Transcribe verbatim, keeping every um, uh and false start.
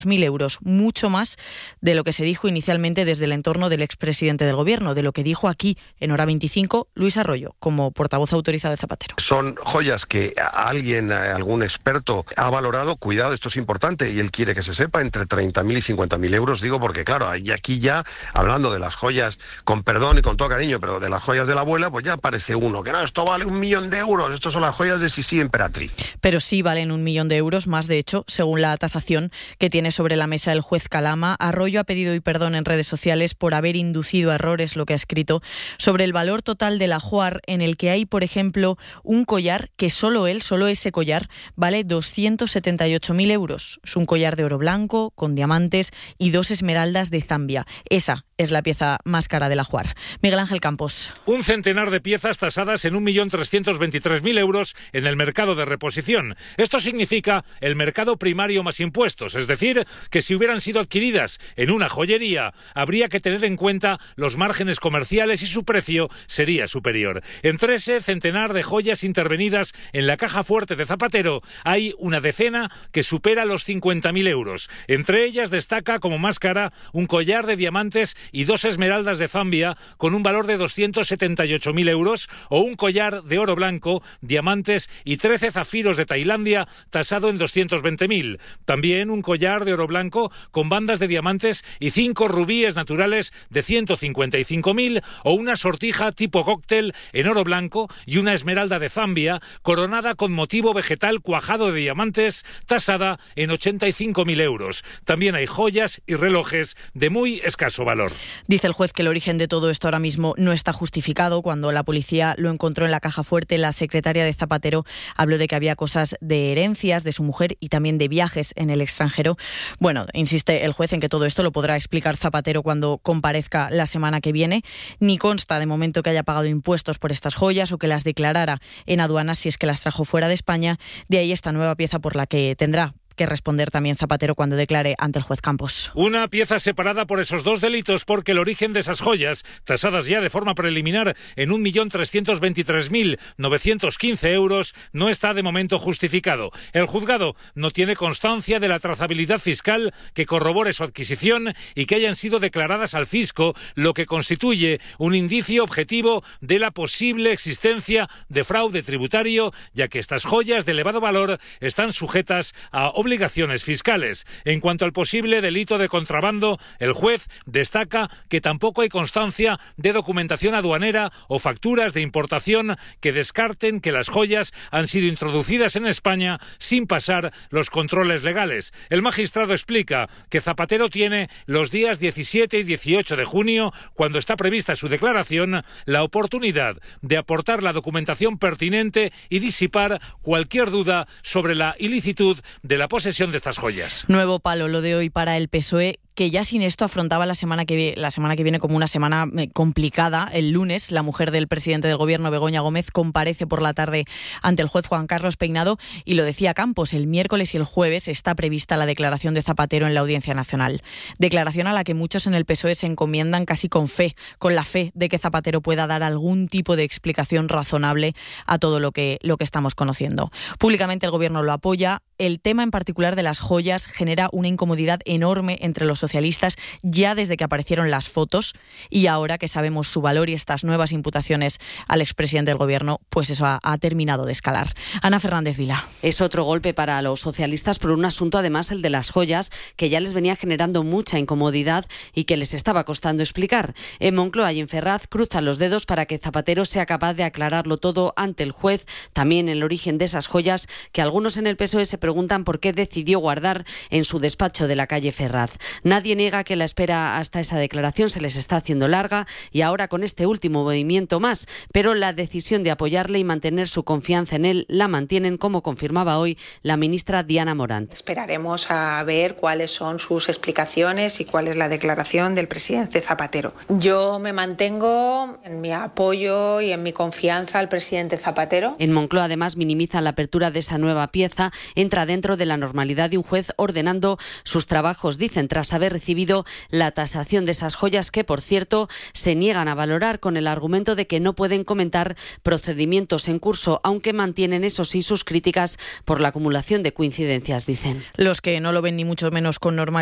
mil euros, mucho más de lo que se dijo inicialmente desde el entorno del expresidente del Gobierno, de lo que dijo aquí en Hora veinticinco Luis Arroyo, como portavoz autorizado de Zapatero. Son joyas que alguien, algún experto ha valorado, cuidado, esto es importante, y él quiere que se sepa, entre treinta mil y cincuenta mil euros, digo, porque claro, y aquí ya, hablando de las joyas, con perdón y con todo cariño, pero de las joyas de la abuela, pues ya aparece uno, que no, esto vale un millón de euros, estos son las joyas de Sisi Emperatriz. Pero sí valen un millón de euros, más de hecho, según la tasación que tiene sobre la mesa el juez Calama. Arroyo ha pedido hoy perdón en redes sociales por haber inducido a errores, lo que ha escrito, sobre el valor total del ajuar, en el que hay, por ejemplo, un collar que solo él, solo ese collar, vale doscientos setenta y ocho mil euros. Es un collar de oro blanco, con diamantes y dos esmeraldas de Zambia. Esa es la pieza más cara del ajuar. Miguel Ángel Campos. Un centenar de piezas tasadas en un millón trescientos veintitrés mil euros en el mercado de reposición. Esto significa el mercado primario más impuestos, es decir, que si hubieran sido adquiridas en una joyería, habría que tener en cuenta los márgenes comerciales y su precio sería superior. Entre ese centenar de joyas intervenidas en la caja fuerte de Zapatero, hay una decena que supera los cincuenta mil euros. Entre ellas destaca como más cara un collar de diamantes y dos esmeraldas de Zambia con un valor de doscientos setenta y ocho mil euros, o un collar de oro blanco, diamantes y trece zafiros de Tailandia tasado en doscientos veinte mil. También un collar de oro blanco con bandas de diamantes y cinco rubíes naturales de ciento cincuenta y cinco mil, o una sortija tipo cóctel en oro blanco y una esmeralda de Zambia coronada con motivo vegetal cuajado de diamantes tasada en ochenta y cinco mil euros. También hay joyas y relojes de muy escaso valor. Dice el juez que el origen de todo esto ahora mismo no está justificado. Cuando la policía lo encontró en la caja fuerte, la secretaria de Zapatero habló de que había cosas de herencias de su mujer y también de viajes en el extranjero. Bueno, insiste el juez en que todo esto lo podrá explicar Zapatero cuando comparezca la semana que viene. Ni consta de momento que haya pagado impuestos por estas joyas o que las declarara en aduanas si es que las trajo fuera de España. De ahí esta nueva pieza por la que tendrá que responder también Zapatero cuando declare ante el juez Campos. Una pieza separada por esos dos delitos, porque el origen de esas joyas, tasadas ya de forma preliminar en un millón trescientos veintitrés mil novecientos quince euros, no está de momento justificado. El juzgado no tiene constancia de la trazabilidad fiscal que corrobore su adquisición y que hayan sido declaradas al fisco, lo que constituye un indicio objetivo de la posible existencia de fraude tributario, ya que estas joyas de elevado valor están sujetas a obligaciones fiscales. En cuanto al posible delito de contrabando, el juez destaca que tampoco hay constancia de documentación aduanera o facturas de importación que descarten que las joyas han sido introducidas en España sin pasar los controles legales. El magistrado explica que Zapatero tiene los días diecisiete y dieciocho de junio, cuando está prevista su declaración, la oportunidad de aportar la documentación pertinente y disipar cualquier duda sobre la ilicitud de la posesión de estas joyas. Nuevo palo lo de hoy para el P S O E, que ya sin esto afrontaba la semana que, la semana que viene como una semana complicada. El lunes, la mujer del presidente del Gobierno, Begoña Gómez, comparece por la tarde ante el juez Juan Carlos Peinado, y lo decía Campos, el miércoles y el jueves está prevista la declaración de Zapatero en la Audiencia Nacional. Declaración a la que muchos en el P S O E se encomiendan casi con fe, con la fe de que Zapatero pueda dar algún tipo de explicación razonable a todo lo que, lo que estamos conociendo. Públicamente el Gobierno lo apoya. El tema en particular de las joyas genera una incomodidad enorme entre los socialistas ya desde que aparecieron las fotos, y ahora que sabemos su valor y estas nuevas imputaciones al expresidente del Gobierno, pues eso ha, ha terminado de escalar. Ana Fernández Vila. Es otro golpe para los socialistas por un asunto, además el de las joyas, que ya les venía generando mucha incomodidad y que les estaba costando explicar. En Moncloa y en Ferraz cruzan los dedos para que Zapatero sea capaz de aclararlo todo ante el juez, también el origen de esas joyas que algunos en el P S O E se preguntan por qué decidió guardar en su despacho de la calle Ferraz. Nadie niega que la espera hasta esa declaración se les está haciendo larga, y ahora con este último movimiento más, pero la decisión de apoyarle y mantener su confianza en él la mantienen, como confirmaba hoy la ministra Diana Morant. Esperaremos a ver cuáles son sus explicaciones y cuál es la declaración del presidente Zapatero. Yo me mantengo en mi apoyo y en mi confianza al presidente Zapatero. En Moncloa, además, minimiza la apertura de esa nueva pieza, entra dentro de la normalidad de un juez ordenando sus trabajos, dicen, tras haber haber recibido la tasación de esas joyas que, por cierto, se niegan a valorar con el argumento de que no pueden comentar procedimientos en curso, aunque mantienen, eso sí, sus críticas por la acumulación de coincidencias, dicen. Los que no lo ven ni mucho menos con normalidad